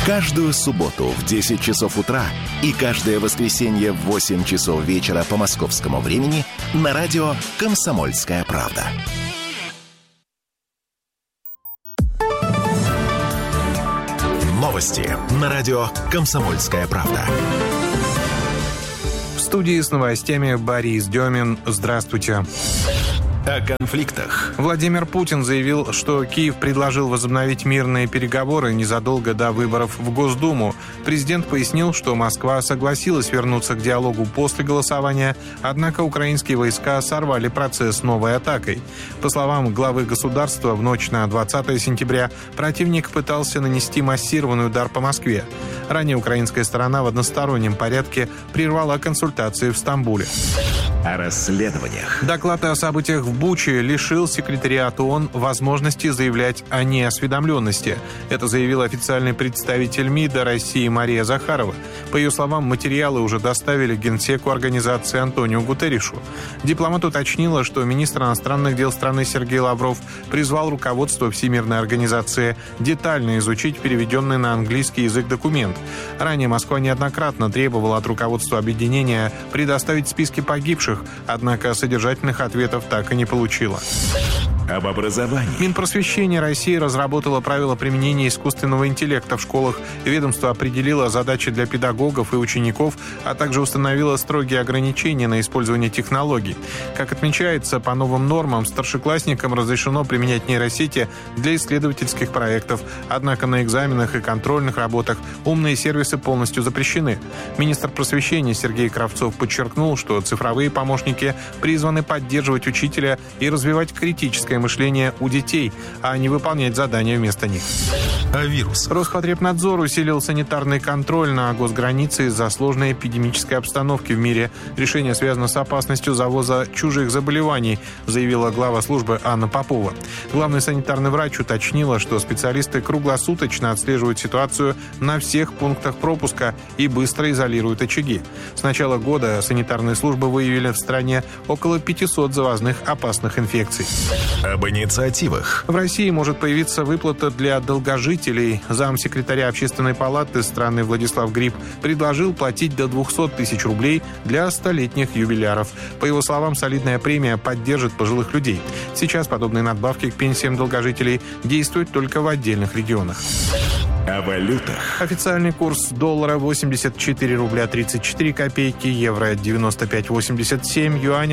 Каждую субботу в 10 часов утра и каждое воскресенье в 8 часов вечера по московскому времени на радио «Комсомольская правда». Новости на радио «Комсомольская правда». В студии с новостями Борис Демин. Здравствуйте. О конфликтах. Владимир Путин заявил, что Киев предложил возобновить мирные переговоры незадолго до выборов в Госдуму. Президент пояснил, что Москва согласилась вернуться к диалогу после голосования, однако украинские войска сорвали процесс новой атакой. По словам главы государства, в ночь на 20 сентября противник пытался нанести массированный удар по Москве. Ранее украинская сторона в одностороннем порядке прервала консультации в Стамбуле. О расследованиях. Доклад о событиях в Буче лишил секретариат ООН возможности заявлять о неосведомленности. Это заявил официальный представитель МИДа России Мария Захарова. По ее словам, материалы уже доставили генсеку организации Антониу Гутерришу. Дипломат уточнила, что министр иностранных дел страны Сергей Лавров призвал руководство Всемирной организации детально изучить переведенный на английский язык документ. Ранее Москва неоднократно требовала от руководства объединения предоставить списки погибших, однако содержательных ответов так и не получила. Об образовании. Минпросвещение России разработало правила применения искусственного интеллекта в школах. Ведомство определило задачи для педагогов и учеников, а также установило строгие ограничения на использование технологий. Как отмечается, по новым нормам старшеклассникам разрешено применять нейросети для исследовательских проектов. Однако на экзаменах и контрольных работах умные сервисы полностью запрещены. Министр просвещения Сергей Кравцов подчеркнул, что цифровые помощники призваны поддерживать учителя и развивать критическое мышление у детей, а не выполнять задания вместо них. О вирусах. Роспотребнадзор усилил санитарный контроль на госгранице из-за сложной эпидемической обстановки в мире. Решение связано с опасностью завоза чужих заболеваний, заявила глава службы Анна Попова. Главный санитарный врач уточнила, что специалисты круглосуточно отслеживают ситуацию на всех пунктах пропуска и быстро изолируют очаги. С начала года санитарные службы выявили в стране около 500 завозных опасных инфекций. Об инициативах. В России может появиться выплата для долгожителей. Замсекретаря Общественной палаты страны Владислав Гриб предложил платить до 200 тысяч рублей для 100-летних юбиляров. По его словам, солидная премия поддержит пожилых людей. Сейчас подобные надбавки к пенсиям долгожителей действуют только в отдельных регионах. О валютах. Официальный курс доллара 84 рубля 34 копейки, евро 95,87, юаня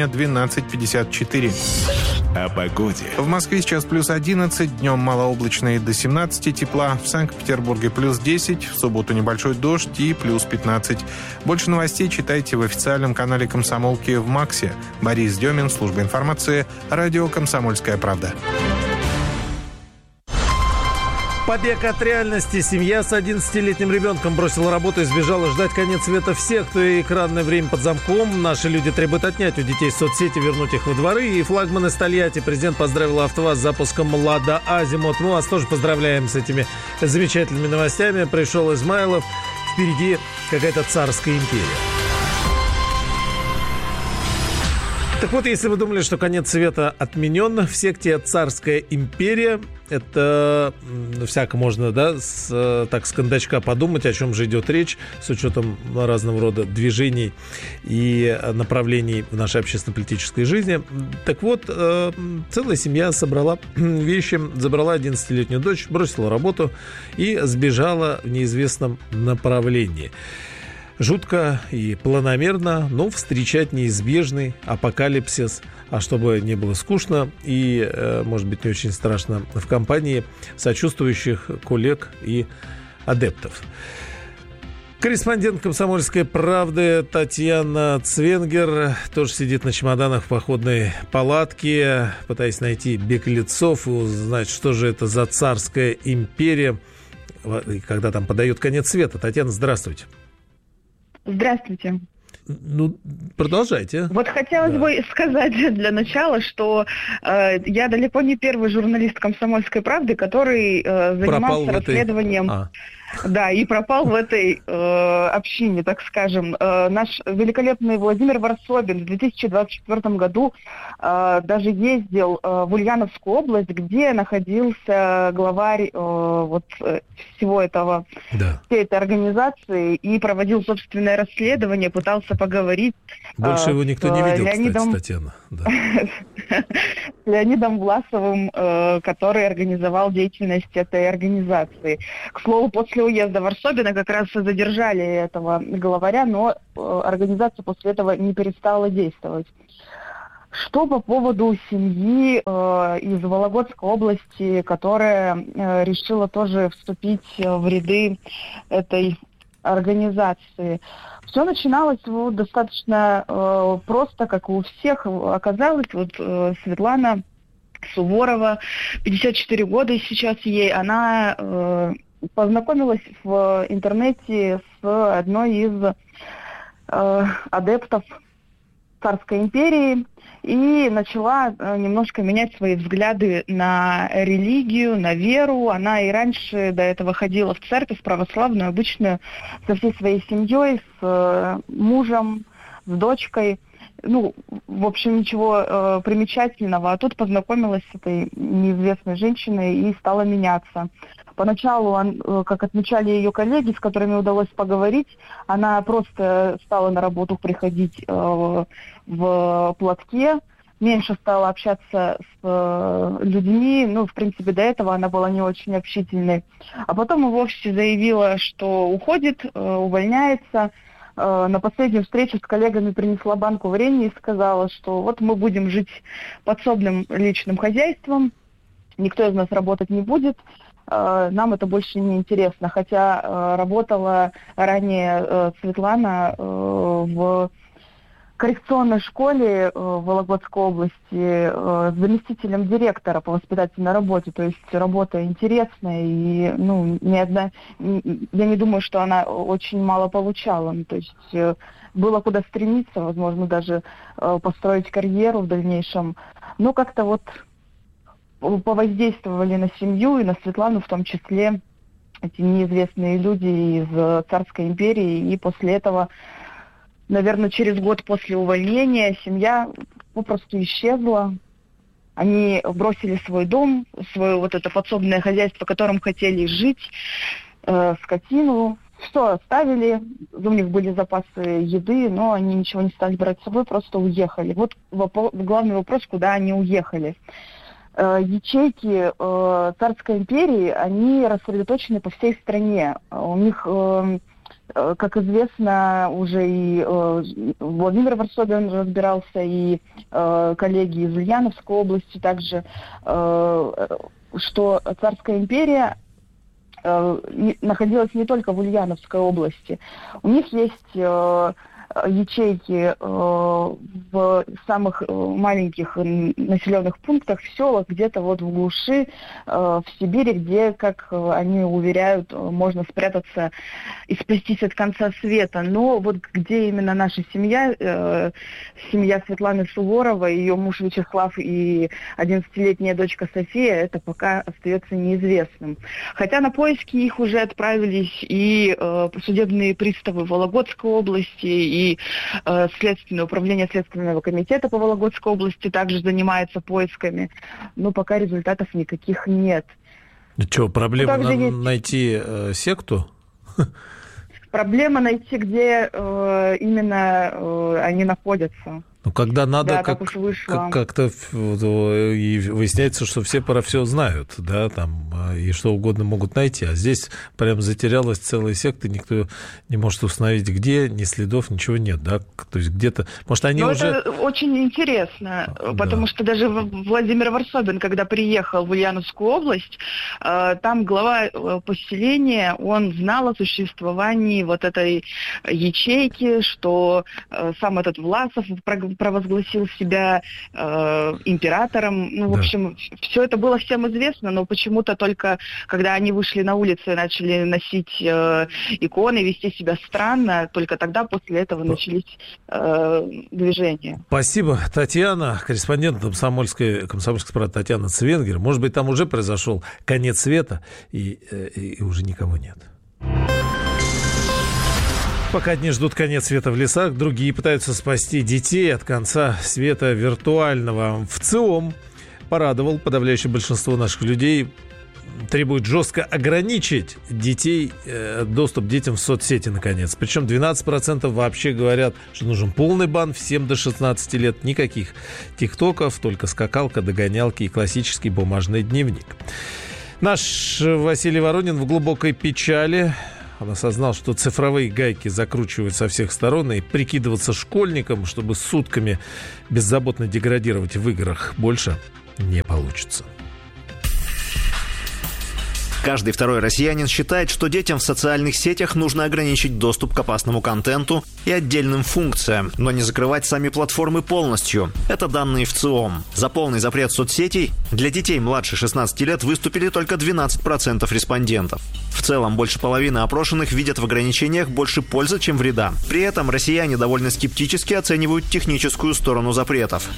12,54. О погоде. В Москве сейчас плюс 11, днем малооблачно и до 17 тепла, в Санкт-Петербурге плюс 10, в субботу небольшой дождь и плюс 15. Больше новостей читайте в официальном канале «Комсомолки» в МАКСе. Борис Демин, служба информации, радио «Комсомольская правда». Побег от реальности. Семья с 11-летним ребенком бросила работу и сбежала ждать конец света всех, кто и экранное время под замком. Наши люди требуют отнять у детей соцсети, вернуть их во дворы. И флагман из Тольятти. Президент поздравил АвтоВАЗ с запуском «Лада Азимут». Мы вас тоже поздравляем с этими замечательными новостями. Пришел Измайлов. Впереди какая-то царская империя. Так вот, если вы думали, что конец света отменен, в секте «Царская империя» это всяко можно, да, с кондачка подумать, о чем же идет речь, с учетом разного рода движений и направлений в нашей общественно-политической жизни. Так вот, целая семья собрала вещи, забрала 11-летнюю дочь, бросила работу и сбежала в неизвестном направлении. Жутко и планомерно, но встречать неизбежный апокалипсис. А чтобы не было скучно и, может быть, не очень страшно, в компании сочувствующих коллег и адептов. Корреспондент «Комсомольской правды» Татьяна Цвенгер тоже сидит на чемоданах в походной палатке, пытаясь найти беглецов и узнать, что же это за царская империя, когда там подают конец света. Татьяна, здравствуйте. Здравствуйте. Ну, продолжайте. Вот хотелось бы сказать для начала, что я далеко не первый журналист «Комсомольской правды», который занимался расследованием Да, и пропал в этой общине, так скажем. Наш великолепный Владимир Варсобин в 2024 году даже ездил в Ульяновскую область, где находился главарь всего этого, всей этой организации, и проводил собственное расследование, пытался поговорить. Больше его никто не видел, Леонидом, кстати, Татьяна. Да. С Леонидом Власовым, который организовал деятельность этой организации. К слову, после уезда Варсобина как раз задержали этого главаря, но организация после этого не перестала действовать. Что по поводу семьи из Вологодской области, которая решила тоже вступить в ряды этой организации. Все начиналось достаточно просто, как у всех оказалось. Светлана Суворова, 54 года сейчас ей, она познакомилась в интернете с одной из адептов Царской империи и начала немножко менять свои взгляды на религию, на веру. Она и раньше до этого ходила в церковь православную, обычную, со всей своей семьей, с мужем, с дочкой. В общем, ничего примечательного. А тут познакомилась с этой неизвестной женщиной и стала меняться. Поначалу, как отмечали ее коллеги, с которыми удалось поговорить, она просто стала на работу приходить в платке, меньше стала общаться с людьми. В принципе, до этого она была не очень общительной. А потом и вовсе заявила, что уходит, увольняется. На последнюю встречу с коллегами принесла банку варенья и сказала, что мы будем жить подсобным личным хозяйством, никто из нас работать не будет, нам это больше не интересно. Хотя работала ранее Светлана в коррекционной школе в Вологодской области заместителем директора по воспитательной работе. То есть работа интересная, и я не думаю, что она очень мало получала. То есть было куда стремиться, возможно, даже построить карьеру в дальнейшем. Но как-то повоздействовали на семью и на Светлану в том числе эти неизвестные люди из Царской империи, и после этого, наверное, через год после увольнения семья попросту исчезла. Они бросили свой дом, свое это подсобное хозяйство, в котором хотели жить, скотину. Все оставили, у них были запасы еды, но они ничего не стали брать с собой, просто уехали. Главный вопрос, куда они уехали. Ячейки Царской империи, они рассредоточены по всей стране. У них, как известно, уже и Владимир Варсобин разбирался, и коллеги из Ульяновской области также, что Царская империя находилась не только в Ульяновской области. У них есть ячейки в самых маленьких населенных пунктах, в селах, где-то в глуши, в Сибири, где, как они уверяют, можно спрятаться и спастись от конца света. Но где именно наша семья, семья Светланы Суворовой, ее муж Вячеслав и 11-летняя дочка София, это пока остается неизвестным. Хотя на поиски их уже отправились и судебные приставы Вологодской области, и Следственное управление Следственного комитета по Вологодской области также занимается поисками, но пока результатов никаких нет. Что, проблема найти секту? Проблема найти, где именно они находятся. Когда надо, как-то и выясняется, что все про все знают, да, там, и что угодно могут найти. А здесь прям затерялась целая секта, никто не может установить, где, ни следов, ничего нет, да. То есть где-то... Может, они уже... Это очень интересно, потому что даже Владимир Варсобин, когда приехал в Ульяновскую область, там глава поселения, он знал о существовании этой ячейки, что сам этот Власов провозгласил себя императором. В общем, все это было всем известно, но почему-то только когда они вышли на улицу и начали носить иконы, вести себя странно, только тогда после этого начались движения. Спасибо, Татьяна, корреспондент комсомольской правды Татьяна Цвенгер. Может быть, там уже произошел конец света, и уже никого нет. Пока одни ждут конец света в лесах, другие пытаются спасти детей от конца света виртуального. ВЦИОМ порадовал подавляющее большинство наших людей, требует жестко ограничить детей, доступ детям в соцсети, наконец. Причем 12% вообще говорят, что нужен полный бан всем до 16 лет. Никаких тиктоков, только скакалка, догонялки и классический бумажный дневник. Наш Василий Воронин в глубокой печали. Он осознал, что цифровые гайки закручивают со всех сторон, и прикидываться школьником, чтобы сутками беззаботно деградировать в играх, больше не получится. Каждый второй россиянин считает, что детям в социальных сетях нужно ограничить доступ к опасному контенту и отдельным функциям, но не закрывать сами платформы полностью. Это данные ВЦИОМ. За полный запрет соцсетей для детей младше 16 лет выступили только 12% респондентов. В целом, больше половины опрошенных видят в ограничениях больше пользы, чем вреда. При этом россияне довольно скептически оценивают техническую сторону запретов.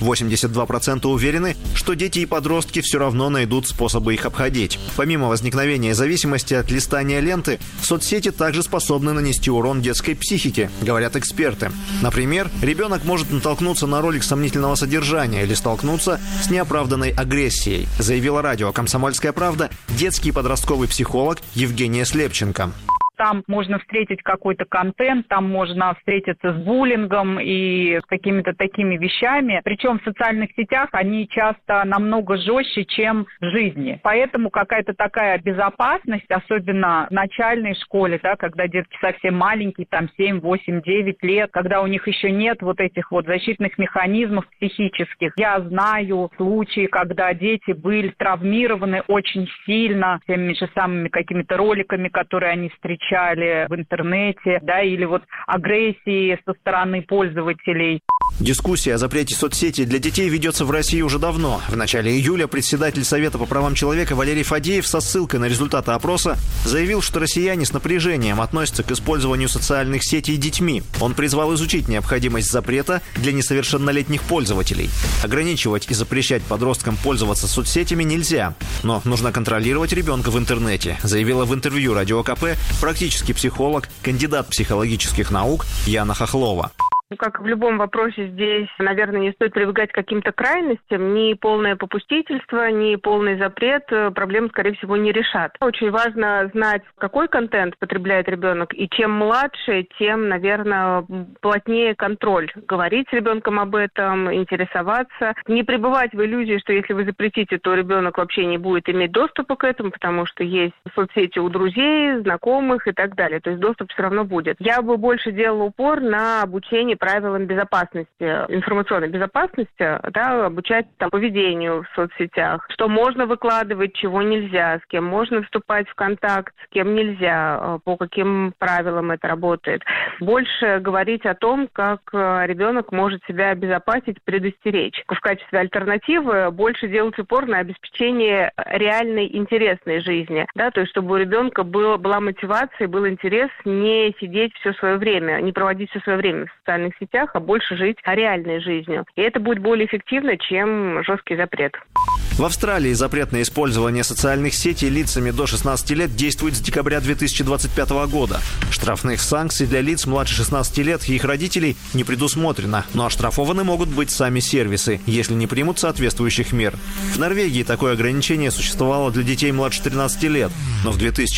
82% уверены, что дети и подростки все равно найдут способы их обходить. Помимо возникновения зависимости от листания ленты, соцсети также способны нанести урон детской психике, говорят эксперты. Например, ребенок может натолкнуться на ролик сомнительного содержания или столкнуться с неоправданной агрессией, заявила радио «Комсомольская правда» детский и подростковый психолог Евгения Слепченко. Там можно встретить какой-то контент, там можно встретиться с буллингом и с какими-то такими вещами. Причем в социальных сетях они часто намного жестче, чем в жизни. Поэтому какая-то такая безопасность, особенно в начальной школе, да, когда детки совсем маленькие, там 7, 8, 9 лет, когда у них еще нет вот этих вот защитных механизмов психических. Я знаю случаи, когда дети были травмированы очень сильно теми же самыми какими-то роликами, которые они встречали в интернете, да, или вот агрессии со стороны пользователей. Дискуссия о запрете соцсетей для детей ведется в России уже давно. В начале июля председатель Совета по правам человека Валерий Фадеев со ссылкой на результаты опроса заявил, что россияне с напряжением относятся к использованию социальных сетей детьми. Он призвал изучить необходимость запрета для несовершеннолетних пользователей. Ограничивать и запрещать подросткам пользоваться соцсетями нельзя, но нужно контролировать ребенка в интернете, заявила в интервью Радио КП практический психолог, кандидат психологических наук Яна Хохлова. Как в любом вопросе здесь, наверное, не стоит прибегать к каким-то крайностям. Ни полное попустительство, ни полный запрет проблему, скорее всего, не решат. Очень важно знать, какой контент потребляет ребенок. И чем младше, тем, наверное, плотнее контроль. Говорить с ребенком об этом, интересоваться. Не пребывать в иллюзии, что если вы запретите, то ребенок вообще не будет иметь доступа к этому, потому что есть соцсети у друзей, знакомых и так далее. То есть доступ все равно будет. Я бы больше делала упор на обучение правилам безопасности, информационной безопасности, да, обучать там поведению в соцсетях, что можно выкладывать, чего нельзя, с кем можно вступать в контакт, с кем нельзя, по каким правилам это работает. Больше говорить о том, как ребенок может себя обезопасить, предостеречь. В качестве альтернативы больше делать упор на обеспечение реальной интересной жизни, да, то есть чтобы у ребенка была мотивация, был интерес не сидеть все свое время, не проводить все свое время в социальных сетях, а больше жить реальной жизнью. И это будет более эффективно, чем жесткий запрет. В Австралии запрет на использование социальных сетей лицами до 16 лет действует с декабря 2025 года. Штрафных санкций для лиц младше 16 лет и их родителей не предусмотрено, но оштрафованы могут быть сами сервисы, если не примут соответствующих мер. В Норвегии такое ограничение существовало для детей младше 13 лет, но в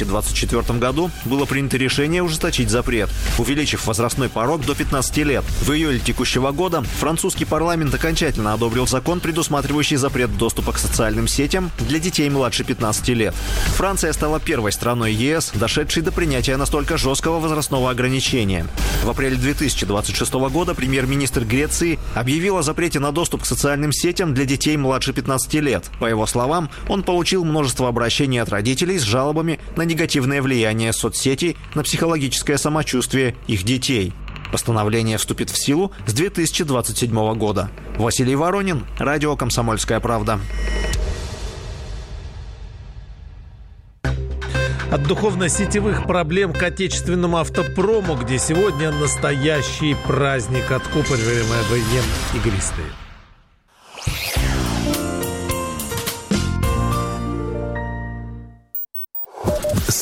2024 году было принято решение ужесточить запрет, увеличив возрастной порог до 15 лет. В июле текущего года французский парламент окончательно одобрил закон, предусматривающий запрет доступа к социальным сетям для детей младше 15 лет. Франция стала первой страной ЕС, дошедшей до принятия настолько жесткого возрастного ограничения. В апреле 2026 года премьер-министр Греции объявил о запрете на доступ к социальным сетям для детей младше 15 лет. По его словам, он получил множество обращений от родителей с жалобами на негативное влияние соцсетей на психологическое самочувствие их детей. Постановление вступит в силу с 2027 года. Василий Воронин, радио «Комсомольская правда». От духовно-сетевых проблем к отечественному автопрому, где сегодня настоящий праздник, откупориваемые игристые.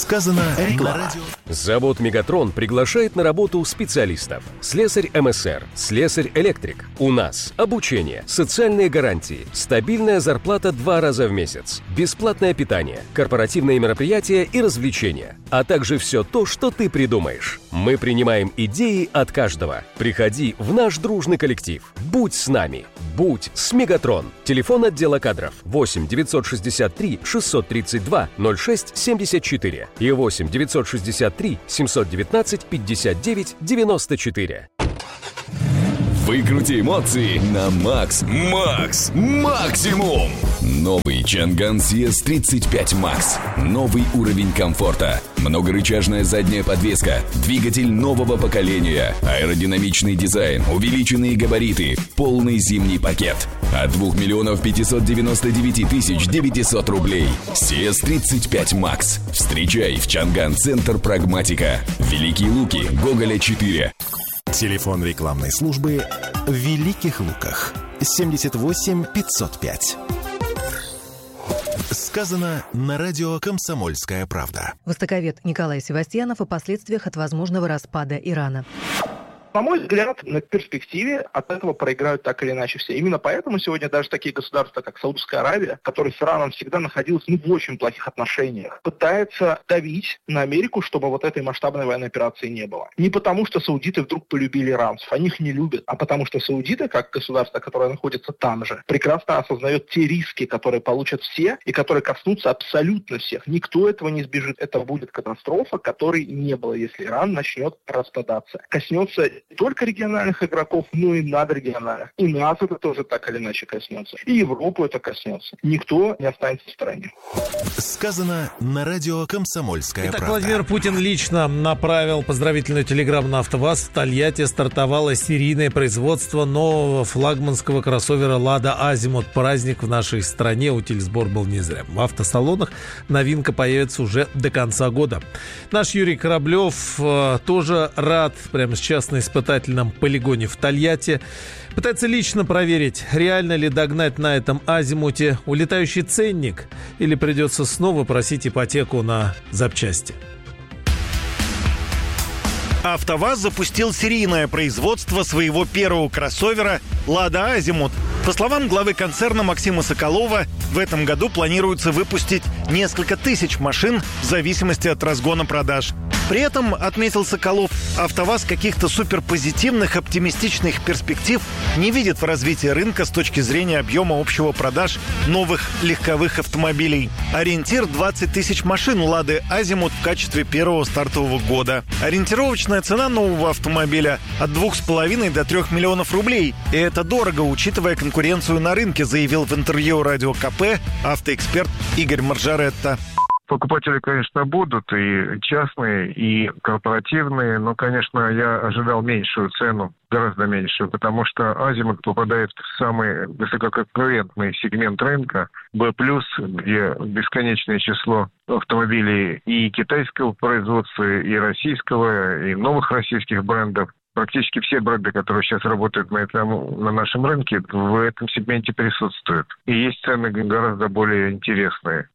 Сказано на радио. Завод «Мегатрон» приглашает на работу специалистов. Слесарь МСР, слесарь-электрик. У нас обучение, социальные гарантии, стабильная зарплата 2 раза в месяц, бесплатное питание, корпоративные мероприятия и развлечения, а также все то, что ты придумаешь. Мы принимаем идеи от каждого. Приходи в наш дружный коллектив. Будь с нами. Будь с «Мегатрон». Телефон отдела кадров 8 963 632 06 74 и 8 963 719 59 94. Выкрути эмоции на макс. Максимум. Новый Чанган CS35 Max. Новый уровень комфорта. Многорычажная задняя подвеска. Двигатель нового поколения. Аэродинамичный дизайн. Увеличенные габариты. Полный зимний пакет. От 2 599 900 рублей. CS35 Max. Встречай в Чанган Центр Прагматика. Великие Луки, Гоголя 4. Телефон рекламной службы в Великих Луках 78 505. Сказано на радио «Комсомольская правда». Востоковед Николай Севастьянов о последствиях от возможного распада Ирана. На мой взгляд, на перспективе от этого проиграют так или иначе все. Именно поэтому сегодня даже такие государства, как Саудовская Аравия, которые с Ираном всегда находились в очень плохих отношениях, пытаются давить на Америку, чтобы вот этой масштабной военной операции не было. Не потому, что саудиты вдруг полюбили иранцев, они их не любят, а потому что саудиты, как государство, которое находится там же, прекрасно осознает те риски, которые получат все и которые коснутся абсолютно всех. Никто этого не избежит. Это будет катастрофа, которой не было, если Иран начнет распадаться. Коснется не только региональных игроков, но и надрегиональных. И нас это тоже так или иначе коснется. И Европу это коснется. Никто не останется в стороне. Сказано на радио «Комсомольская правда». Владимир Путин лично направил поздравительную телеграмму на АвтоВАЗ. В Тольятти стартовало серийное производство нового флагманского кроссовера «Лада Азимут». Праздник в нашей стране. Утильсбор был не зря. В автосалонах новинка появится уже до конца года. Наш Юрий Кораблев тоже рад прямо сейчас на испытательном полигоне в Тольятти. Пытается лично проверить, реально ли догнать на этом азимуте улетающий ценник или придется снова просить ипотеку на запчасти. АвтоВАЗ запустил серийное производство своего первого кроссовера «Лада Азимут». По словам главы концерна Максима Соколова, в этом году планируется выпустить несколько тысяч машин в зависимости от разгона продаж. При этом, отметил Соколов, АвтоВАЗ каких-то суперпозитивных, оптимистичных перспектив не видит в развитии рынка с точки зрения объема общего продаж новых легковых автомобилей. Ориентир 20 тысяч машин «Лады Азимут» в качестве первого стартового года. Ориентировочная цена нового автомобиля от 2,5 до 3 миллионов рублей. И это дорого, учитывая конкуренцию на рынке, заявил в интервью Радио КП автоэксперт Игорь Маржаретта. Покупатели, конечно, будут, и частные, и корпоративные, но, конечно, я ожидал меньшую цену, гораздо меньшую, потому что Азимут попадает в самый высококонкурентный сегмент рынка, B+, где бесконечное число автомобилей и китайского производства, и российского, и новых российских брендов. Практически все бренды, которые сейчас работают на нашем рынке, в этом сегменте присутствуют. И есть цены гораздо более интересные.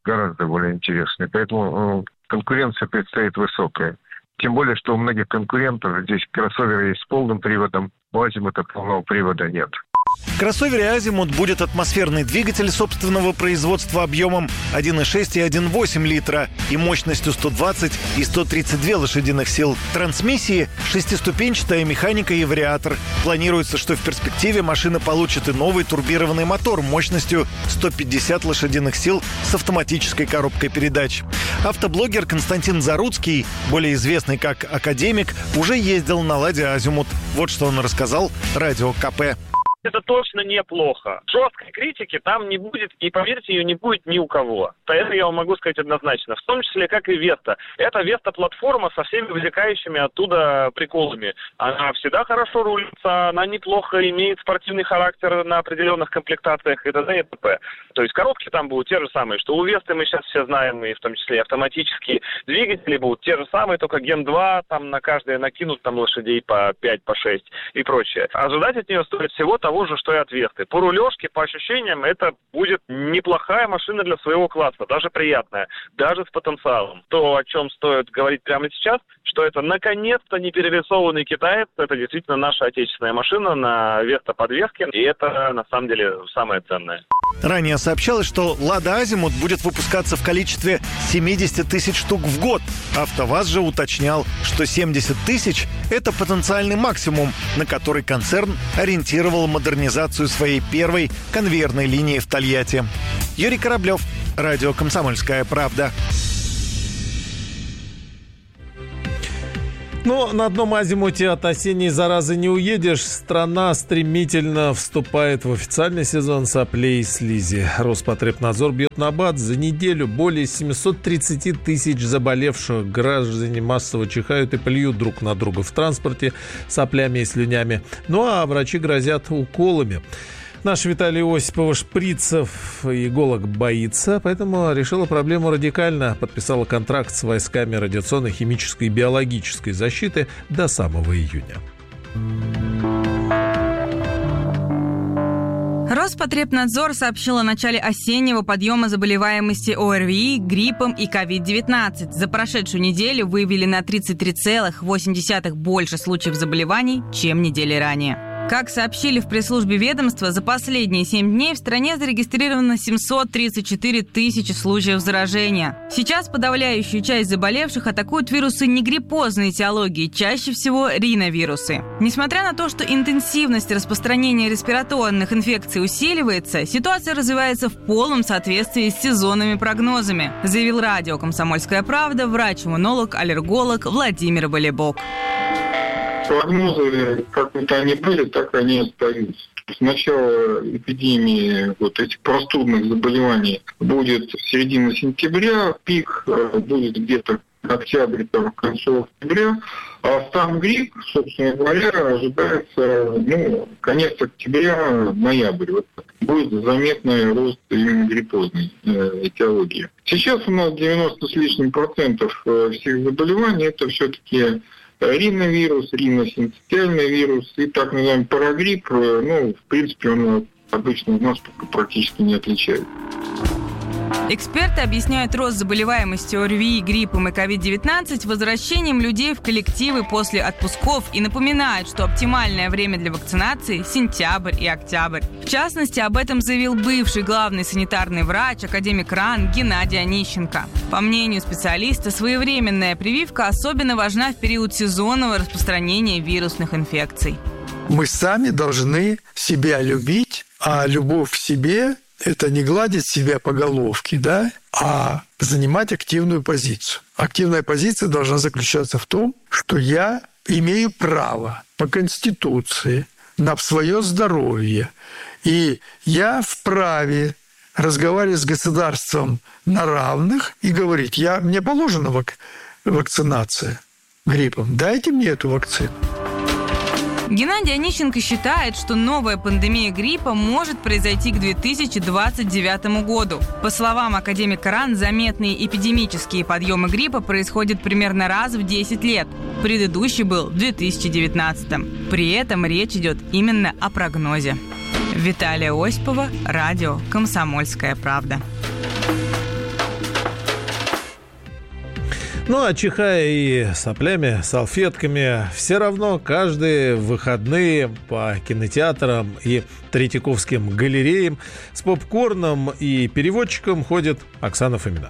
Поэтому конкуренция предстоит высокая. Тем более, что у многих конкурентов здесь кроссоверы есть с полным приводом, у Азимута полного привода нет. В кроссовере «Азимут» будет атмосферный двигатель собственного производства объемом 1,6 и 1,8 литра и мощностью 120 и 132 лошадиных сил. Трансмиссии – шестиступенчатая механика и вариатор. Планируется, что в перспективе машина получит и новый турбированный мотор мощностью 150 лошадиных сил с автоматической коробкой передач. Автоблогер Константин Заруцкий, более известный как «Академик», уже ездил на «Ладе Азимут». Вот что он рассказал Радио КП. Это точно неплохо. Жесткой критики там не будет, и, поверьте, ее не будет ни у кого. Поэтому я вам могу сказать однозначно. В том числе, как и Веста. Это Веста-платформа со всеми вытекающими оттуда приколами. Она всегда хорошо рулится, она неплохо имеет спортивный характер на определенных комплектациях и т.д. и т.п. То есть коробки там будут те же самые, что у Весты мы сейчас все знаем, и в том числе автоматические двигатели будут те же самые, только Ген 2, там на каждое накинут там лошадей по 5, по 6 и прочее. Ожидать от нее стоит всего того, того же, что и от Весты. По рулежке, по ощущениям, это будет неплохая машина для своего класса, даже приятная, даже с потенциалом. То, о чем стоит говорить прямо сейчас, что это наконец-то не перерисованный китаец, это действительно наша отечественная машина на Веста-подвеске, и это на самом деле самое ценное. Ранее сообщалось, что «Лада Азимут» будет выпускаться в количестве 70 тысяч штук в год. АвтоВАЗ же уточнял, что 70 тысяч – это потенциальный максимум, на который концерн ориентировал модернизацию своей первой конвейерной линии в Тольятти. Юрий Кораблев, радио «Комсомольская правда». Но на одном азимуте от осенней заразы не уедешь. Страна стремительно вступает в официальный сезон соплей и слизи. Роспотребнадзор бьет набат. За неделю более 730 тысяч заболевших. Граждане массово чихают и плюют друг на друга в транспорте соплями и слюнями. Ну а врачи грозят уколами. Наш Виталий Осипов шприцев иголок боится, поэтому решила проблему радикально. Подписала контракт с войсками радиационной, химической и биологической защиты до самого июня. Роспотребнадзор сообщил о начале осеннего подъема заболеваемости ОРВИ, гриппом и COVID-19. За прошедшую неделю выявили на 33,8% больше случаев заболеваний, чем недели ранее. Как сообщили в пресс-службе ведомства, за последние 7 дней в стране зарегистрировано 734 тысячи случаев заражения. Сейчас подавляющую часть заболевших атакуют вирусы негриппозной этиологии, чаще всего риновирусы. Несмотря на то, что интенсивность распространения респираторных инфекций усиливается, ситуация развивается в полном соответствии с сезонными прогнозами, заявил радио «Комсомольская правда» врач-иммунолог, аллерголог Владимир Болебок. Прогнозы, как вот они были, так они и остаются. С начала эпидемии вот этих простудных заболеваний будет середина сентября, пик будет где-то октябрь, там, к концу октября, а сам грипп, собственно говоря, ожидается конец октября, ноябрь. Вот будет заметный рост именно гриппозной этиологии. Сейчас у нас 90 с лишним процентов всех заболеваний это все-таки риновирус, риносинцитиальный вирус и так называемый парагрипп, в принципе, он обычно у нас практически не отличается. Эксперты объясняют рост заболеваемости ОРВИ, гриппом и COVID-19 возвращением людей в коллективы после отпусков и напоминают, что оптимальное время для вакцинации – сентябрь и октябрь. В частности, об этом заявил бывший главный санитарный врач, академик РАН Геннадий Онищенко. По мнению специалиста, своевременная прививка особенно важна в период сезонного распространения вирусных инфекций. Мы сами должны себя любить, а любовь к себе – это не гладить себя по головке, а занимать активную позицию. Активная позиция должна заключаться в том, что я имею право по Конституции на свое здоровье. И я вправе разговаривать с государством на равных и говорить, мне положена вакцинация гриппом, дайте мне эту вакцину. Геннадий Онищенко считает, что новая пандемия гриппа может произойти к 2029 году. По словам академика РАН, заметные эпидемические подъемы гриппа происходят примерно раз в 10 лет. Предыдущий был в 2019. При этом речь идет именно о прогнозе. Виталия Осипова, радио «Комсомольская правда». А чихая и соплями, салфетками, все равно каждые выходные по кинотеатрам и Третьяковским галереям с попкорном и переводчиком ходит Оксана Фомина.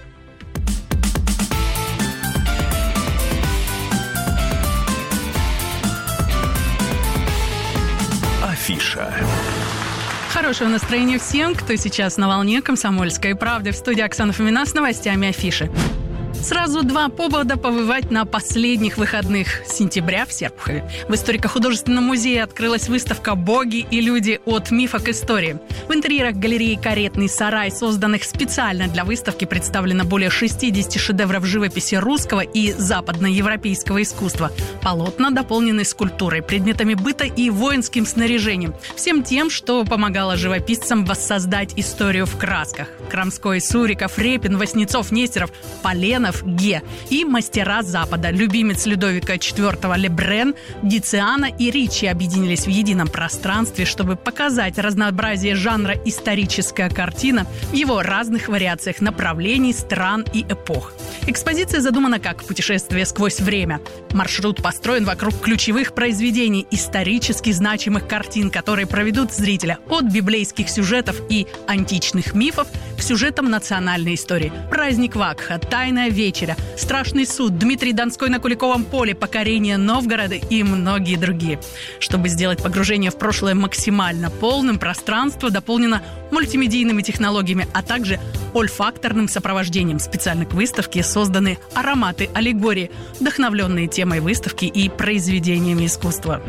Афиша. Хорошего настроения всем, кто сейчас на волне «Комсомольской правды». В студии Оксана Фомина с новостями афиши. Сразу 2 повода побывать на последних выходных сентября в Серпухове. В историко-художественном музее открылась выставка «Боги и люди. От мифа к истории». В интерьерах галереи «Каретный сарай», созданных специально для выставки, представлено более 60 шедевров живописи русского и западноевропейского искусства. Полотна дополнены скульптурой, предметами быта и воинским снаряжением. Всем тем, что помогало живописцам воссоздать историю в красках. Крамской, Суриков, Репин, Васнецов, Нестеров, Поленов Густав Ге и «Мастера Запада». Любимец Людовика IV Лебрен, Дициана и Ричи объединились в едином пространстве, чтобы показать разнообразие жанра «историческая картина» в его разных вариациях направлений, стран и эпох. Экспозиция задумана как путешествие сквозь время. Маршрут построен вокруг ключевых произведений, исторически значимых картин, которые проведут зрителя от библейских сюжетов и античных мифов к сюжетам национальной истории. «Праздник Вакха», «Тайная вечеря», «Страшный суд», «Дмитрий Донской на Куликовом поле», «Покорение Новгорода» и многие другие. Чтобы сделать погружение в прошлое максимально полным, пространство дополнено мультимедийными технологиями, а также ольфакторным сопровождением. Специально к выставке созданы ароматы-аллегории, вдохновленные темой выставки и произведениями искусства.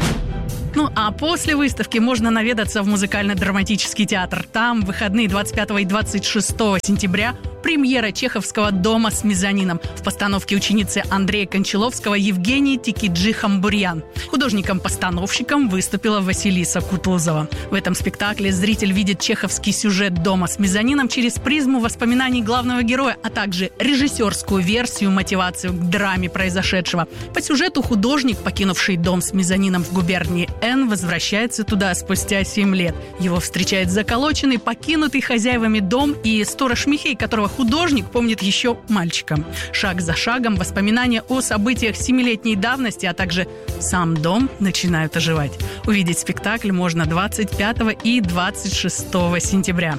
А после выставки можно наведаться в музыкально-драматический театр. Там в выходные 25 и 26 сентября премьера чеховского «Дома с мезонином» в постановке ученицы Андрея Кончаловского Евгении Тикиджи-Хамбурьян. Художником-постановщиком выступила Василиса Кутузова. В этом спектакле зритель видит чеховский сюжет «Дома с мезонином» через призму воспоминаний главного героя, а также режиссерскую версию, мотивацию к драме произошедшего. По сюжету художник, покинувший дом с мезонином в губернии Н, возвращается туда спустя 7 лет. Его встречает заколоченный, покинутый хозяевами дом и сторож Михей, которого художник помнит еще мальчиком. Шаг за шагом воспоминания о событиях 7-летней давности, а также сам дом начинают оживать. Увидеть спектакль можно 25 и 26 сентября.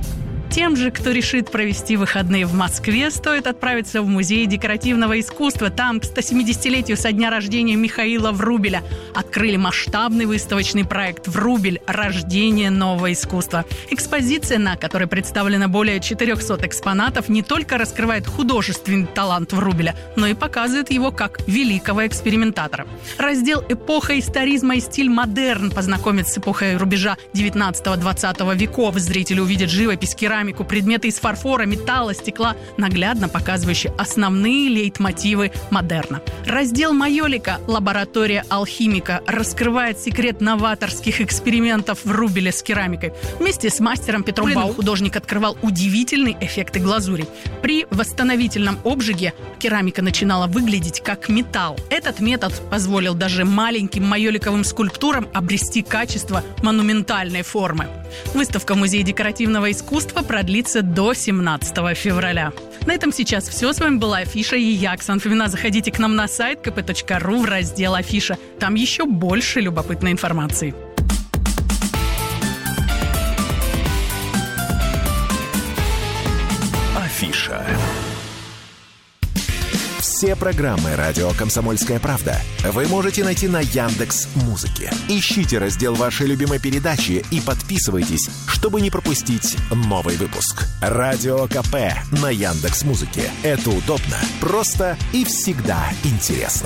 Тем же, кто решит провести выходные в Москве, стоит отправиться в Музей декоративного искусства. Там к 170-летию со дня рождения Михаила Врубеля открыли масштабный выставочный проект «Врубель. Рождение нового искусства». Экспозиция, на которой представлено более 400 экспонатов, не только раскрывает художественный талант Врубеля, но и показывает его как великого экспериментатора. Раздел «Эпоха историзма и стиль модерн» познакомит с эпохой рубежа 19-20 веков. Зрители увидят живопись, керамику, предметы из фарфора, металла, стекла, наглядно показывающие основные лейтмотивы модерна. Раздел «Майолика. Лаборатория алхимика» раскрывает секрет новаторских экспериментов Врубеля с керамикой. Вместе с мастером Петром Бау художник открывал удивительные эффекты глазури. При восстановительном обжиге керамика начинала выглядеть как металл. Этот метод позволил даже маленьким майоликовым скульптурам обрести качество монументальной формы. Выставка Музея декоративного искусства продлится до 17 февраля. На этом сейчас все. С вами была Афиша и я, Оксана Фомина. Заходите к нам на сайт kp.ru в раздел «Афиша». Там еще больше любопытной информации. Афиша. Все программы «Радио Комсомольская правда» вы можете найти на Яндекс.Музыке. Ищите раздел вашей любимой передачи и подписывайтесь, чтобы не пропустить новый выпуск. Радио КП на Яндекс.Музыке. Это удобно, просто и всегда интересно.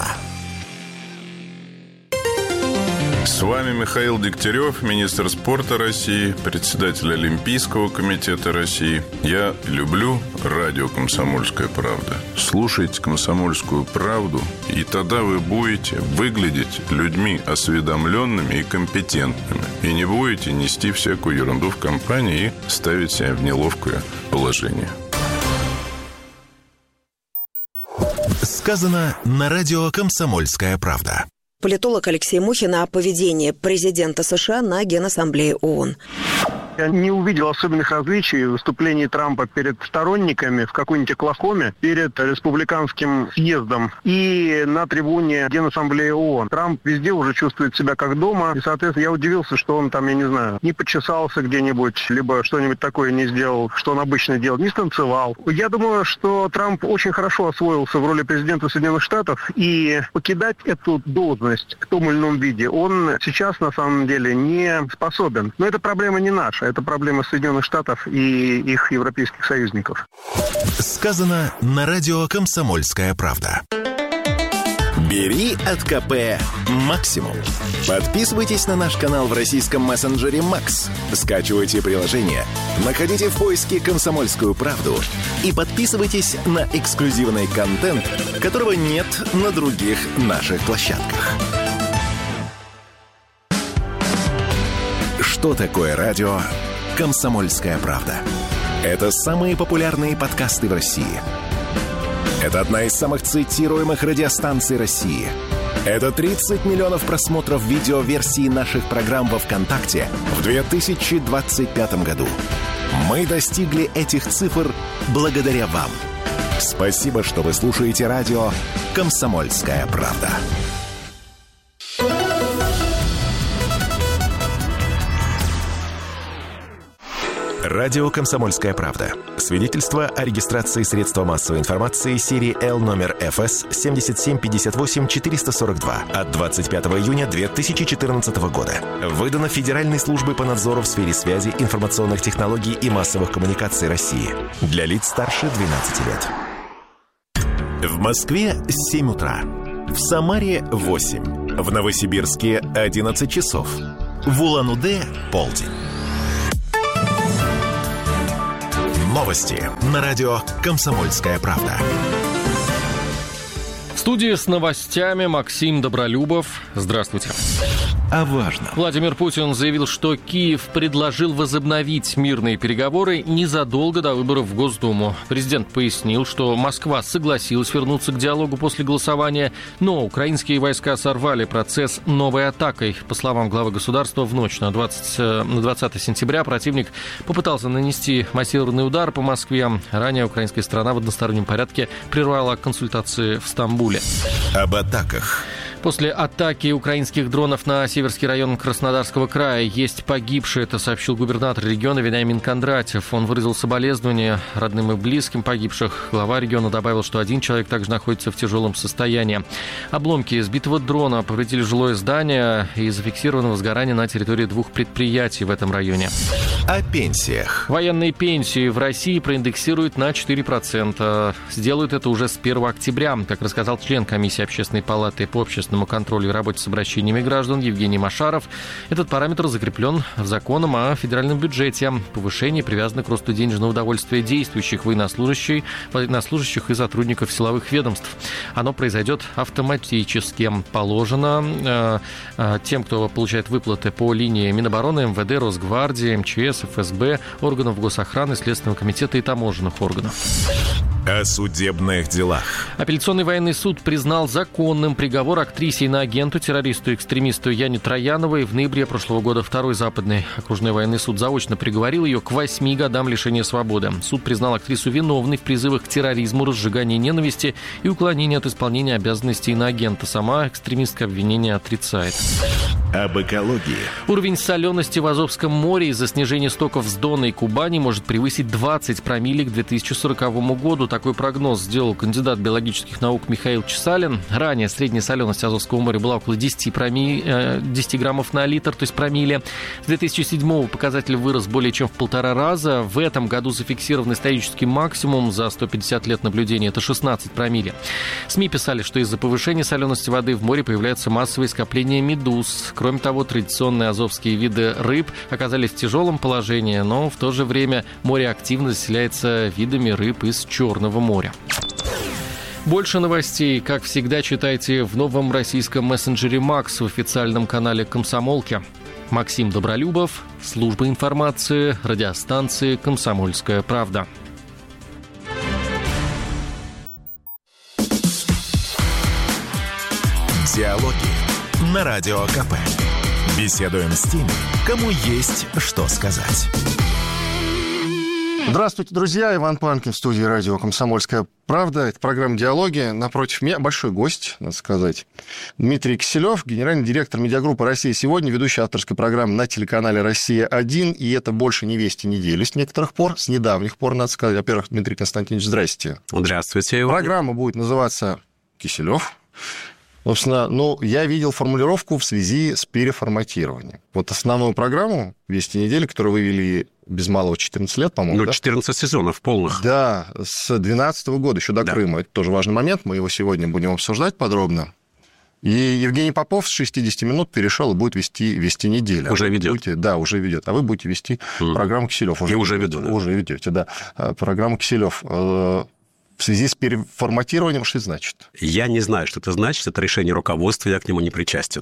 С вами Михаил Дегтярев, министр спорта России, председатель Олимпийского комитета России. Я люблю радио «Комсомольская правда». Слушайте «Комсомольскую правду», и тогда вы будете выглядеть людьми осведомленными и компетентными. И не будете нести всякую ерунду в компании и ставить себя в неловкое положение. Сказано на радио «Комсомольская правда». Политолог Алексей Мухин о поведении президента США на Генассамблее ООН. Я не увидел особенных различий в выступлении Трампа перед сторонниками в какой-нибудь Оклахоме, перед республиканским съездом и на трибуне Генассамблеи ООН. Трамп везде уже чувствует себя как дома, и, соответственно, я удивился, что он там, я не знаю, не почесался где-нибудь, либо что-нибудь такое не сделал, что он обычно делает, не станцевал. Я думаю, что Трамп очень хорошо освоился в роли президента Соединенных Штатов, и покидать эту должность в том или ином виде он сейчас, на самом деле, не способен. Но эта проблема не наша. Это проблема Соединенных Штатов и их европейских союзников. Сказано на радио «Комсомольская правда». Бери от КП максимум. Подписывайтесь на наш канал в российском мессенджере Макс. Скачивайте приложение, находите в поиске «Комсомольскую правду» и подписывайтесь на эксклюзивный контент, которого нет на других наших площадках. Что такое радио «Комсомольская правда»? Это самые популярные подкасты в России. Это одна из самых цитируемых радиостанций России. Это 30 миллионов просмотров видеоверсии наших программ во ВКонтакте в 2025 году. Мы достигли этих цифр благодаря вам. Спасибо, что вы слушаете радио «Комсомольская правда». Радио «Комсомольская правда». Свидетельство о регистрации средства массовой информации серии Л номер ФС 7758-442 от 25 июня 2014 года. Выдано Федеральной службой по надзору в сфере связи, информационных технологий и массовых коммуникаций России. Для лиц старше 12 лет. В Москве 7 утра. В Самаре 8. В Новосибирске 11 часов. В Улан-Удэ полдень. Новости на радио «Комсомольская правда». В студии с новостями Максим Добролюбов. Здравствуйте. О важном. Владимир Путин заявил, что Киев предложил возобновить мирные переговоры незадолго до выборов в Госдуму. Президент пояснил, что Москва согласилась вернуться к диалогу после голосования, но украинские войска сорвали процесс новой атакой. По словам главы государства, в ночь на 20 сентября противник попытался нанести массированный удар по Москве. Ранее украинская сторона в одностороннем порядке прервала консультации в Стамбуле. Об атаках. После атаки украинских дронов на Северский район Краснодарского края есть погибшие, это сообщил губернатор региона Вениамин Кондратьев. Он выразил соболезнования родным и близким погибших. Глава региона добавил, что один человек также находится в тяжелом состоянии. Обломки сбитого дрона повредили жилое здание и зафиксировано возгорание на территории 2 предприятий в этом районе. О пенсиях. Военные пенсии в России проиндексируют на 4%. Сделают это уже с 1 октября, как рассказал член комиссии Общественной палаты по общественному контролю и работе с обращениями граждан Евгений Машаров. Этот параметр закреплен законом о федеральном бюджете. Повышение привязано к росту денежного удовольствия действующих военнослужащих и сотрудников силовых ведомств. Оно произойдет автоматически. Положено тем, кто получает выплаты по линии Минобороны, МВД, Росгвардии, МЧС, ФСБ, органов госохраны, Следственного комитета и таможенных органов. О судебных делах. Апелляционный военный суд признал законным приговор актрисе и иноагенту, террористу и экстремисту Яне Трояновой. В ноябре прошлого года Второй Западный окружной военный суд заочно приговорил ее к 8 годам лишения свободы. Суд признал актрису виновной в призывах к терроризму, разжигании ненависти и уклонении от исполнения обязанностей иноагента. Сама экстремистка обвинение отрицает. Об экологии. Уровень солености в Азовском море из-за снижения стоков с Дона и Кубани может превысить 20 промилле к 2040 году. Такой прогноз сделал кандидат биологических наук Михаил Чесалин. Ранее средняя соленость Азовского моря была около 10 граммов на литр, то есть промилле. С 2007 показатель вырос более чем в 1,5 раза. В этом году зафиксирован исторический максимум за 150 лет наблюдения. Это 16 промилле. СМИ писали, что из-за повышения солености воды в море появляются массовые скопления медуз. Кроме того, традиционные азовские виды рыб оказались в тяжелом положении, но в то же время море активно заселяется видами рыб из Черного моря. Больше новостей, как всегда, читайте в новом российском мессенджере «Макс» в официальном канале «Комсомолки». Максим Добролюбов, служба информации, радиостанции «Комсомольская правда». Диалоги на Радио КП. Беседуем с теми, кому есть что сказать. Здравствуйте, друзья. Иван Панкин в студии радио «Комсомольская правда». Это программа «Диалоги». Напротив меня большой гость, надо сказать. Дмитрий Киселев, генеральный директор медиагруппы «Россия сегодня», ведущий авторской программы на телеканале «Россия-1». И это больше не вести недели с некоторых пор, с недавних пор, надо сказать. Во-первых, Дмитрий Константинович, здрасте. Здравствуйте, Иван. Программа будет называться «Киселев». Собственно, я видел формулировку в связи с переформатированием. Вот основную программу «Вести недели», которую вы вели без малого 14 лет, по-моему. 14 сезонов полных. Да, с 2012 года, еще до Крыма. Это тоже важный момент, мы его сегодня будем обсуждать подробно. И Евгений Попов с 60 минут перешел и будет вести неделю. Уже ведет. Уже ведет. А вы будете вести программу «Киселев». Уже веду. Да. Уже ведете, да. Программу «Киселев». В связи с переформатированием, что это значит? Я не знаю, что это значит. Это решение руководства, я к нему не причастен.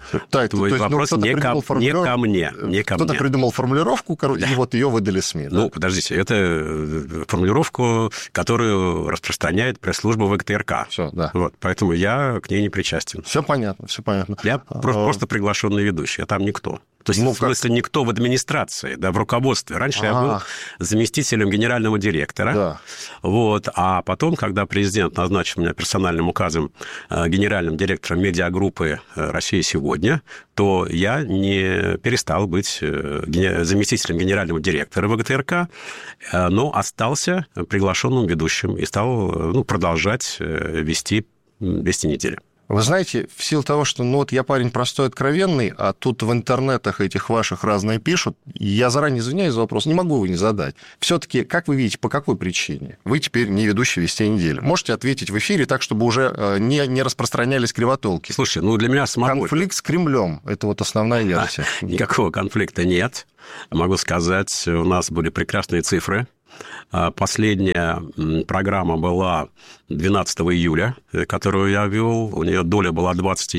Твой вопрос не ко мне. Кто-то придумал формулировку, и вот ее выдали СМИ. Ну, подождите, это формулировку, которую распространяет пресс-служба ВГТРК. Все, да. Вот, поэтому я к ней не причастен. Все понятно. Я просто приглашенный ведущий, а там никто. То есть, в смысле, никто в администрации, да, в руководстве. Раньше я был заместителем генерального директора. Да. Вот, а потом, когда президент назначил меня персональным указом генеральным директором медиагруппы «Россия сегодня», то я не перестал быть заместителем генерального директора ВГТРК, но остался приглашенным ведущим и стал продолжать вести недели. Вы знаете, в силу того, что я парень простой, откровенный, а тут в интернетах этих ваших разные пишут, я заранее извиняюсь за вопрос, не могу его не задать. Все-таки, как вы видите, по какой причине? Вы теперь не ведущий «Вести недели». Можете ответить в эфире так, чтобы уже не распространялись кривотолки? Слушай, для меня самого... Конфликт с Кремлем – это основная версия. Никакого конфликта нет. Могу сказать, у нас были прекрасные цифры. Последняя программа была 12 июля, которую я вел. У нее доля была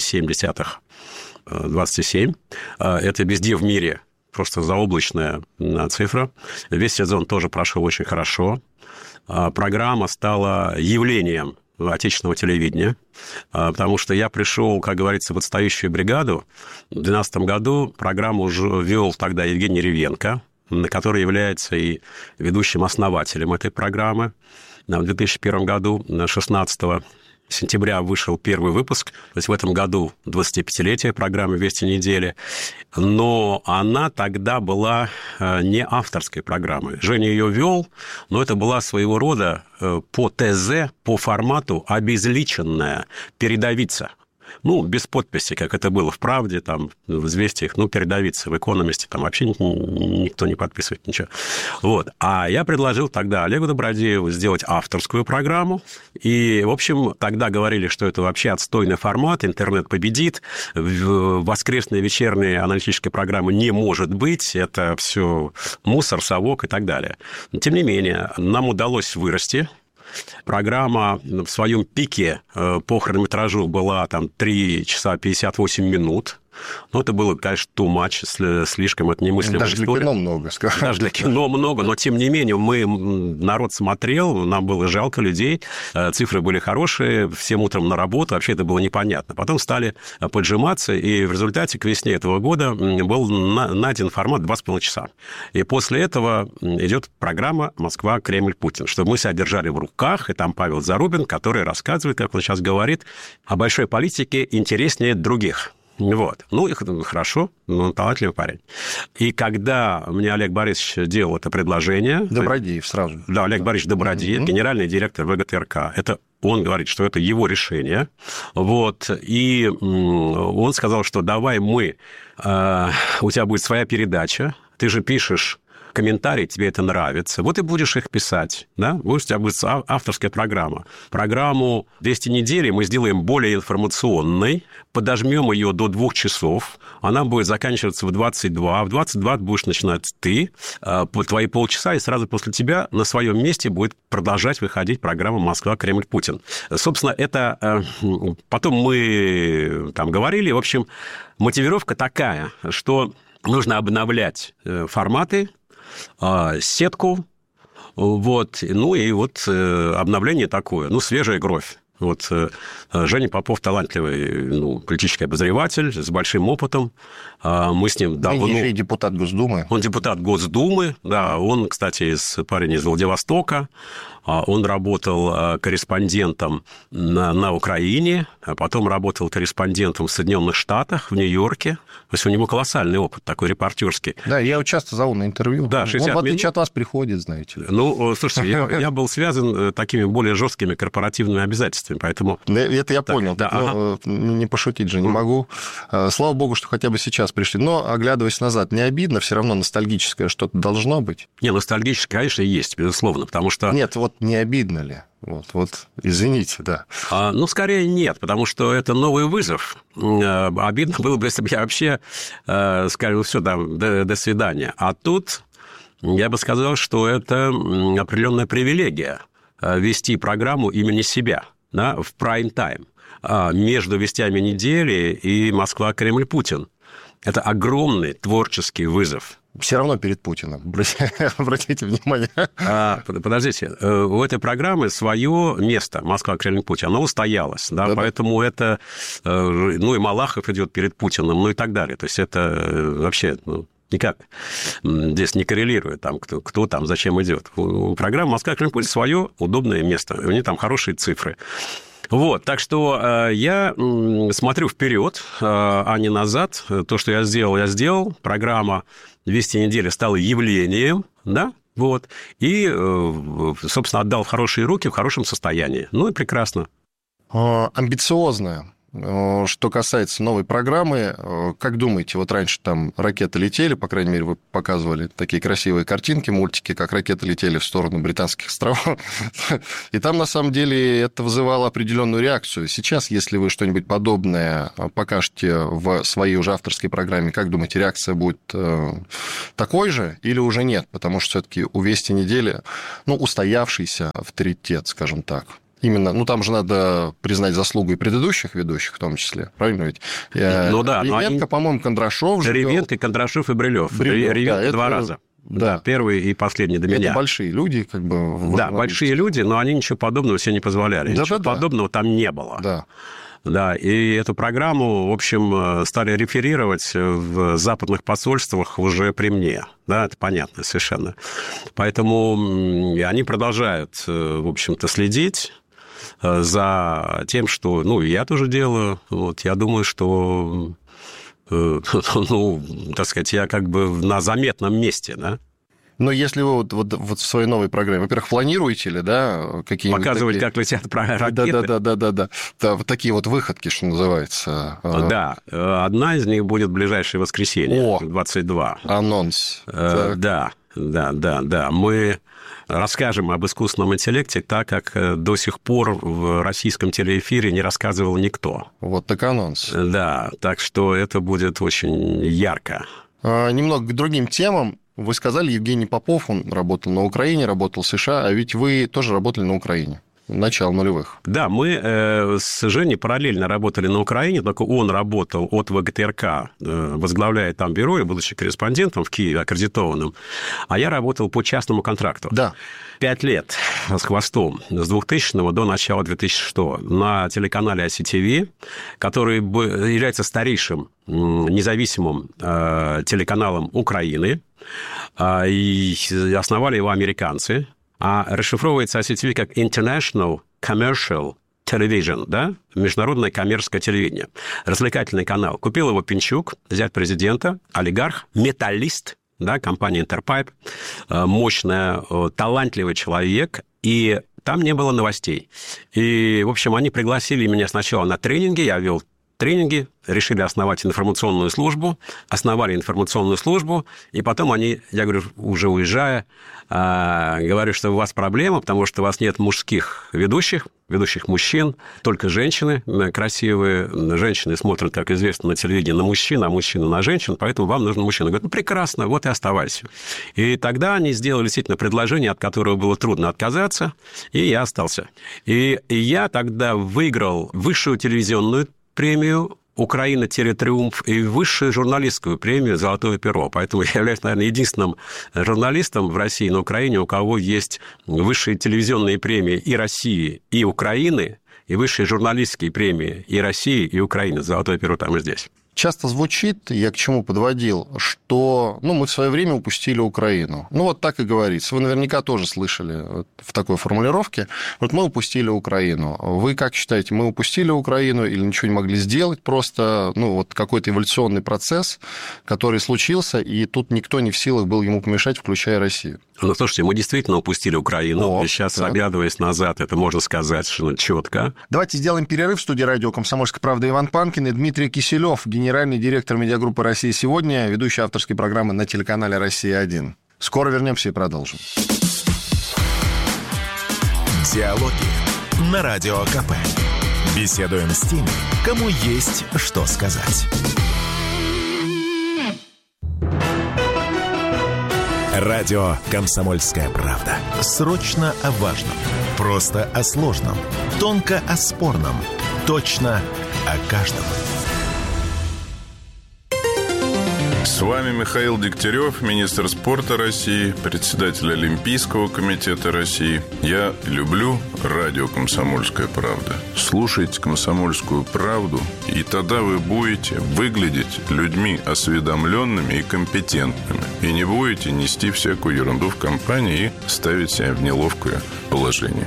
27. Это везде в мире просто заоблачная цифра. Весь сезон тоже прошел очень хорошо. Программа стала явлением отечественного телевидения, потому что я пришел, как говорится, в отстающую бригаду. В 2012 году программу уже вел тогда Евгений Ревенко, который является и ведущим основателем этой программы. В 2001 году, 16 сентября, вышел первый выпуск. То есть в этом году 25-летие программы «Вести недели». Но она тогда была не авторской программой. Женя ее вел, но это была своего рода по ТЗ, по формату обезличенная передовица. Без подписи, как это было в «Правде», там, в «Известиях», передовица, в «Экономисте», там вообще никто не подписывает ничего. Вот. А я предложил тогда Олегу Добродееву сделать авторскую программу, и, в общем, тогда говорили, что это вообще отстойный формат, интернет победит, воскресные вечерние аналитические программы не может быть, это все мусор, совок и так далее. Но, тем не менее, нам удалось вырасти. Программа в своем пике по хронометражу была 3 часа 58 минут. Это было, конечно, too much, слишком, это немыслимая Даже история. Для кино много, скажем. Даже для кино много, но, тем не менее, народ смотрел, нам было жалко людей, цифры были хорошие, всем утром на работу, вообще это было непонятно. Потом стали поджиматься, и в результате к весне этого года был найден формат 2,5 часа. И после этого идет программа «Москва, Кремль, Путин», чтобы мы себя держали в руках, и там Павел Зарубин, который рассказывает, как он сейчас говорит, о большой политике интереснее других. Вот. Хорошо, талантливый парень. И когда мне Олег Борисович делал это предложение... Добродеев сразу. Да, Олег Борисович Добродеев, генеральный директор ВГТРК. Он говорит, что это его решение. Вот. И он сказал, что давай у тебя будет своя передача, ты же пишешь комментарии, тебе это нравится, вот и будешь их писать, да? У тебя будет авторская программа. Программу «200 недель» мы сделаем более информационной, подожмем ее до 2 часов, она будет заканчиваться в 22, в 22 будешь начинать ты, твои полчаса, и сразу после тебя на своем месте будет продолжать выходить программа «Москва, Кремль, Путин». Собственно, это потом мы там говорили, в общем, мотивировка такая, что нужно обновлять форматы, сетку, обновление такое, свежая кровь. Женя Попов талантливый политический обозреватель с большим опытом. Мы с ним давно... Нынешний депутат Госдумы. Он депутат Госдумы, да. Он, кстати, парень из Владивостока. Он работал корреспондентом на Украине, а потом работал корреспондентом в Соединенных Штатах, в Нью-Йорке. То есть у него колоссальный опыт такой репортерский. Да, я его часто зову на интервью. Да, 60 он, в отличие от вас, приходит, знаете ли. Слушайте, я был связан такими более жесткими корпоративными обязательствами, поэтому... Это я понял. Да, не пошутить же не могу. Слава богу, что хотя бы сейчас пришли. Но, оглядываясь назад, не обидно, все равно ностальгическое что-то должно быть. Не, ностальгическое, конечно, есть, безусловно, потому что... Нет, не обидно ли? Извините, да. Скорее нет, потому что это новый вызов. Обидно было бы, если бы я вообще сказал, все, до свидания. А тут я бы сказал, что это определенная привилегия вести программу имени себя, да, в прайм-тайм. между «Вестями недели» и «Москва-Кремль-Путин». Это огромный творческий вызов. Все равно перед Путиным. Обратите внимание. Подождите, у этой программы свое место, Москва-Кремль-Путин, оно устоялось, да, поэтому это, ну, и Малахов идет перед Путиным, ну, и так далее. То есть это вообще, ну, никак здесь не коррелирует, там, кто там, зачем идет. У программы «Москва-Кремль-Путин» свое удобное место, у них там хорошие цифры. Вот, так что я смотрю вперед, а не назад. То, что я сделал. Программа «Вести недели» стала явлением, да, вот, и, собственно, отдал в хорошие руки, в хорошем состоянии. Ну и прекрасно. Амбициозная. Что касается новой программы, как думаете, вот раньше там ракеты летели, по крайней мере, вы показывали такие красивые картинки, мультики, как ракеты летели в сторону Британских островов, и там, на самом деле, это вызывало определенную реакцию. Сейчас, если вы что-нибудь подобное покажете в своей уже авторской программе, как думаете, реакция будет такой же или уже нет? Потому что все-таки у «Вести недели», ну, устоявшийся авторитет, скажем так. Именно, ну, там же надо признать заслугу и предыдущих ведущих в том числе, правильно ведь? Ну да. Ревенко, по-моему, Кондрашов. Ревенко, Кондрашов и Брилев. Ревенко да, 2 раза. Да. Первый и последний до меня. Это большие люди, как бы... Да, большие люди, но они ничего подобного себе не позволяли. Ничего подобного там не было. Да. Да, и эту программу, в общем, стали реферировать в западных посольствах уже при мне. Да, это понятно совершенно. Поэтому они продолжают, в общем-то, следить за тем, что, ну, я тоже делаю. Вот, я думаю, что, ну, так сказать, я как бы на заметном месте, да. Но если вы вот в своей новой программе, во-первых, планируете ли, да, какие-нибудь... Показывать, как летят ракеты. Да, вот такие вот выходки, что называется. Да, одна из них будет в ближайшее воскресенье, 22. Анонс. Да. Мы расскажем об искусственном интеллекте так, как до сих пор в российском телеэфире не рассказывал никто. Вот так анонс. Да, так что это будет очень ярко. Немного к другим темам. Вы сказали, Евгений Попов, он работал на Украине, работал в США, а ведь вы тоже работали на Украине. Начало нулевых. Да, мы с Женей параллельно работали на Украине, только он работал от ВГТРК, возглавляя там бюро, и будучи корреспондентом в Киеве, аккредитованным, а я работал по частному контракту. Да. 5 лет с хвостом, с 2000 до начала 2006 на телеканале ICTV, который является старейшим независимым телеканалом Украины, и основали его американцы. А расшифровывается ICTV как International Commercial Television, да? Международное коммерческое телевидение. Развлекательный канал. Купил его Пинчук, зять президента, олигарх, металлист, да, компания Интерпайп, мощная, талантливый человек, и там не было новостей. И, в общем, они пригласили меня сначала на тренинги, я вел тренинги, решили основать информационную службу, основали информационную службу, и потом они, я говорю, уже уезжая, говорю, что у вас проблема, потому что у вас нет мужских ведущих мужчин, только женщины красивые. Женщины смотрят, как известно, на телевидении на мужчин, а мужчины на женщин, поэтому вам нужен мужчина. Говорят, ну, прекрасно, вот и оставайся. И тогда они сделали действительно предложение, от которого было трудно отказаться, и я остался. И я тогда выиграл высшую телевизионную премию «Украина-Триумф» и высшую журналистскую премию «Золотое перо». Поэтому я являюсь, наверное, единственным журналистом в России, на Украине, у кого есть высшие телевизионные премии и России, и Украины, и высшие журналистские премии и России, и Украины. «Золотое перо» там и здесь. Часто звучит, я к чему подводил, что мы в свое время упустили Украину. Вот так и говорится. Вы наверняка тоже слышали в такой формулировке. Вот мы упустили Украину. Вы как считаете, мы упустили Украину или ничего не могли сделать? Просто вот какой-то эволюционный процесс, который случился, и тут никто не в силах был ему помешать, включая Россию. Ну, слушайте, мы действительно упустили Украину. И сейчас, оглядываясь назад, это можно сказать четко. Давайте сделаем перерыв. В студии радио «Комсомольская правда» Иван Панкин и Дмитрий Киселев, генеральный директор медиагруппы «Россия сегодня», ведущий авторской программы на телеканале «Россия-1». Скоро вернемся и продолжим. Диалоги на Радио КП. Беседуем с теми, кому есть что сказать. Радио «Комсомольская правда». Срочно о важном. Просто о сложном. Тонко о спорном. точно о каждом. С вами Михаил Дегтярев, министр спорта России, председатель Олимпийского комитета России. Я люблю радио «Комсомольская правда». Слушайте «Комсомольскую правду», и тогда вы будете выглядеть людьми осведомленными и компетентными. И не будете нести всякую ерунду в компании и ставить себя в неловкое положение.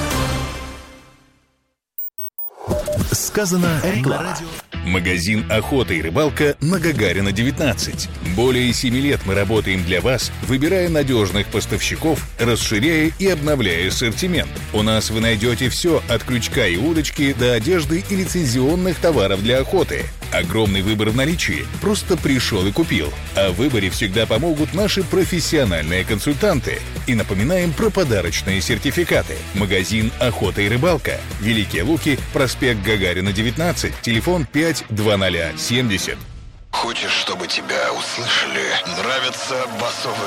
Сказано на радио. Магазин «Охота и рыбалка» на Гагарина, 19. Более 7 лет мы работаем для вас, выбирая надежных поставщиков, расширяя и обновляя ассортимент. У нас вы найдете все от крючка и удочки до одежды и лицензионных товаров для охоты. Огромный выбор в наличии. Просто пришел и купил. А в выборе всегда помогут наши профессиональные консультанты. И напоминаем про подарочные сертификаты. Магазин «Охота и рыбалка». Великие Луки, проспект Гагарина, 19. Телефон 52070. Хочешь, чтобы тебя услышали? Нравится басовый